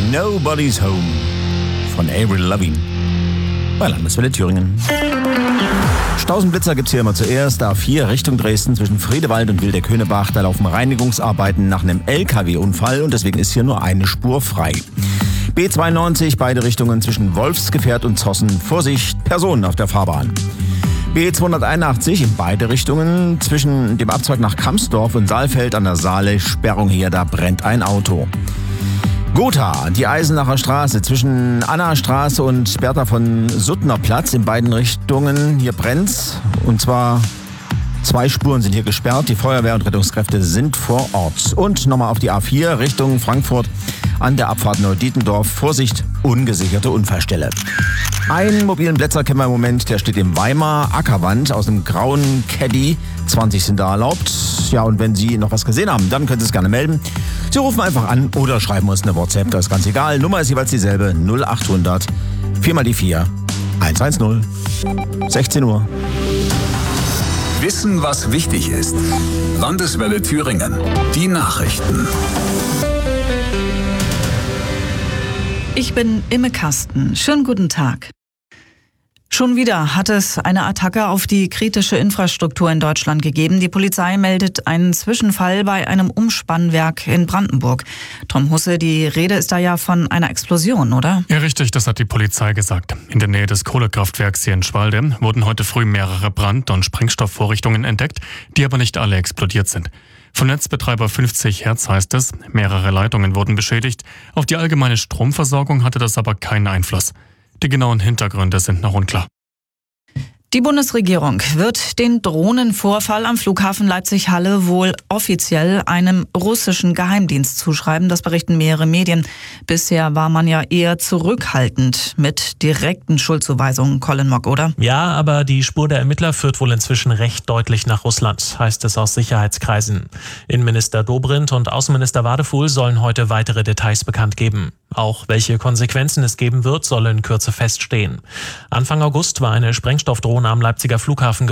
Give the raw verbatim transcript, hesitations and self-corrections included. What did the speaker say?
Nobody's Home von Avril Lavigne bei Landeswelle Thüringen. Stausenblitzer gibt's hier immer zuerst. A vier Richtung Dresden zwischen Friedewald und Wildeck-Höhnebach. Da laufen Reinigungsarbeiten nach einem L K W-Unfall und deswegen ist hier nur eine Spur frei. B zweiundneunzig, beide Richtungen zwischen Wolfsgefährt und Zossen. Vorsicht, Personen auf der Fahrbahn. B zweihunderteinundachtzig in beide Richtungen zwischen dem Abzweig nach Kamsdorf und Saalfeld an der Saale. Sperrung hier, da brennt ein Auto. Gotha, die Eisenacher Straße zwischen Anna-Straße und Bertha von Suttner Platz in beiden Richtungen. Hier brennt's und zwar zwei Spuren sind hier gesperrt. Die Feuerwehr und Rettungskräfte sind vor Ort. Und nochmal auf die A vier Richtung Frankfurt an der Abfahrt Neudietendorf. Vorsicht, ungesicherte Unfallstelle. Einen mobilen Blitzer kennen wir im Moment, der steht im Weimar Ackerwand aus einem grauen Caddy. zwanzig sind da erlaubt. Ja, und wenn Sie noch was gesehen haben, dann können Sie es gerne melden. Sie rufen einfach an oder schreiben uns eine WhatsApp, das ist ganz egal. Nummer ist jeweils dieselbe, null achthundert, vier mal die vier, hundertzehn. sechzehn Uhr. Wissen, was wichtig ist. Landeswelle Thüringen. Die Nachrichten. Ich bin Imme Kasten. Schönen guten Tag. Schon wieder hat es eine Attacke auf die kritische Infrastruktur in Deutschland gegeben. Die Polizei meldet einen Zwischenfall bei einem Umspannwerk in Brandenburg. Tom Husse, die Rede ist da ja von einer Explosion, oder? Ja, richtig, das hat die Polizei gesagt. In der Nähe des Kohlekraftwerks hier in Schwalde wurden heute früh mehrere Brand- und Sprengstoffvorrichtungen entdeckt, die aber nicht alle explodiert sind. Von Netzbetreiber fünfzig Hertz heißt es, mehrere Leitungen wurden beschädigt. Auf die allgemeine Stromversorgung hatte das aber keinen Einfluss. Die genauen Hintergründe sind noch unklar. Die Bundesregierung wird den Drohnenvorfall am Flughafen Leipzig-Halle wohl offiziell einem russischen Geheimdienst zuschreiben. Das berichten mehrere Medien. Bisher war man ja eher zurückhaltend mit direkten Schuldzuweisungen, Colin Mock, oder? Ja, aber die Spur der Ermittler führt wohl inzwischen recht deutlich nach Russland, heißt es aus Sicherheitskreisen. Innenminister Dobrindt und Außenminister Wadefuhl sollen heute weitere Details bekannt geben. Auch welche Konsequenzen es geben wird, soll in Kürze feststehen. Anfang August war eine Sprengstoffdrohne am Leipziger Flughafen